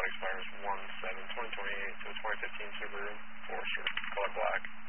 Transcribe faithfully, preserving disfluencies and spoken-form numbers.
expires one seven twenty twenty-eight. So twenty fifteen Subaru Forester, color black.